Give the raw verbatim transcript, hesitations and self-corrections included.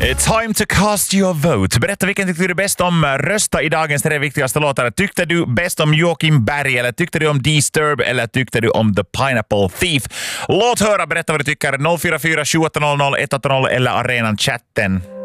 Time to cast your vote. Berätta vilken tyckte du bäst om. Rösta i dagens tre viktigaste låtar. Tyckte du bäst om Joakim Berg, eller tyckte du om Disturb, eller tyckte du om The Pineapple Thief? Låt höra, berätta vad du tycker. noll fyra fyra sju åtta noll noll ett åtta noll eller arenan chatten.